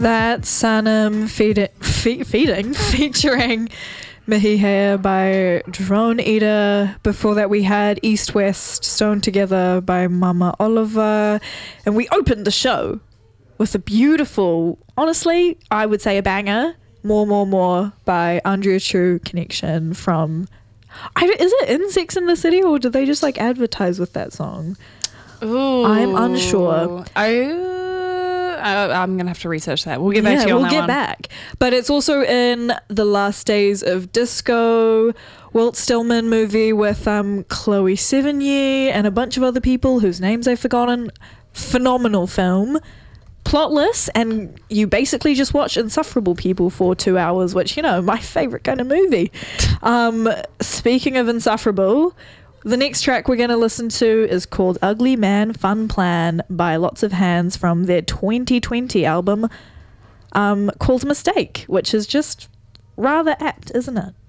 That's Sanam feeding featuring Mihihea by Drone Eater. Before that we had East West Stone Together by Mama Oliver. And we opened the show with a beautiful, honestly, I would say a banger, More by Andrea True Connection from... is it in Sex and the City, or did they just like advertise with that song? Ooh. I'm unsure. I'm going to have to research that. We'll get back to you on that one. We'll get back. But it's also in The Last Days of Disco, Walt Stillman movie with Chloe Sevigny and a bunch of other people whose names I've forgotten. Phenomenal film. Plotless, and you basically just watch insufferable people for 2 hours, which, you know, my favorite kind of movie. Speaking of insufferable, the next track we're going to listen to is called Ugly Man Fun Plan by Lots of Hands from their 2020 album called Mistake, which is just rather apt, isn't it?